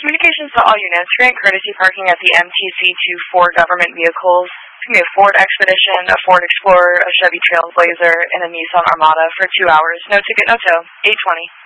Communications to all units. Grant courtesy parking at the MTC to 4 government vehicles. It's going to be a Ford Expedition, a Ford Explorer, a Chevy Trailblazer, and a Nissan Armada for 2 hours. No ticket, no tow. 820.